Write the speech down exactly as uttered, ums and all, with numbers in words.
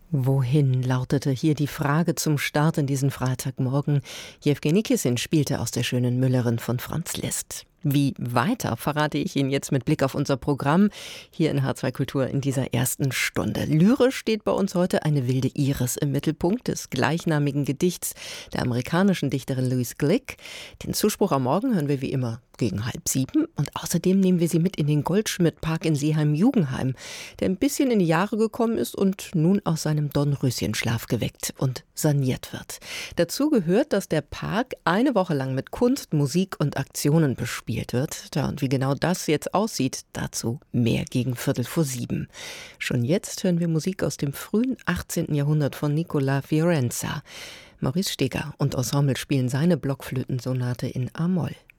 Wohin, lautete hier die Frage zum Start in diesen Freitagmorgen. Jewgeni Kissin spielte aus der schönen Müllerin von Franz Liszt. Wie weiter, verrate ich Ihnen jetzt mit Blick auf unser Programm hier in H zwei Kultur in dieser ersten Stunde. Lyrisch steht bei uns heute eine wilde Iris im Mittelpunkt des gleichnamigen Gedichts der amerikanischen Dichterin Louise Glück. Den Zuspruch am Morgen hören wir wie immer gegen halb sieben. Und außerdem nehmen wir Sie mit in den Goldschmidt-Park in Seeheim-Jugenheim, der ein bisschen in die Jahre gekommen ist und nun aus seinem Dornröschenschlaf geweckt und saniert wird. Dazu gehört, dass der Park eine Woche lang mit Kunst, Musik und Aktionen bespielt wird. Ja, und wie genau das jetzt aussieht, dazu mehr gegen Viertel vor sieben. Schon jetzt hören wir Musik aus dem frühen achtzehnten Jahrhundert von Nicola Fiorenza. Maurice Steger und Ensemble spielen seine Blockflötensonate in A-Moll.